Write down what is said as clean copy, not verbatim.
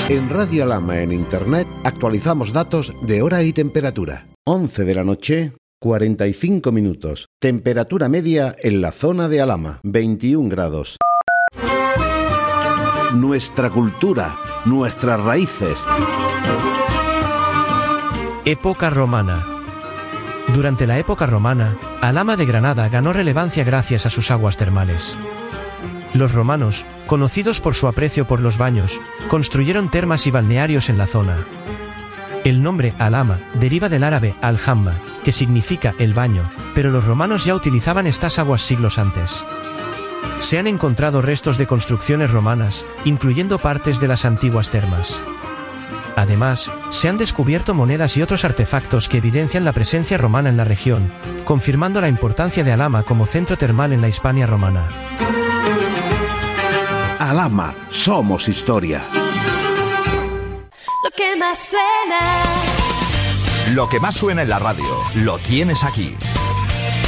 En Radio Alhama en Internet actualizamos datos de hora y temperatura. 11 de la noche, 45 minutos. Temperatura media en la zona de Alhama, 21 grados. Nuestra cultura, nuestras raíces. Época romana. Durante la época romana, Alhama de Granada ganó relevancia gracias a sus aguas termales. Los romanos, conocidos por su aprecio por los baños, construyeron termas y balnearios en la zona. El nombre Alhama deriva del árabe al-hamma, que significa el baño, pero los romanos ya utilizaban estas aguas siglos antes. Se han encontrado restos de construcciones romanas, incluyendo partes de las antiguas termas. Además, se han descubierto monedas y otros artefactos que evidencian la presencia romana en la región, confirmando la importancia de Alhama como centro termal en la Hispania romana. Alhama, somos historia. Lo que más suena. Lo que más suena en la radio, lo tienes aquí.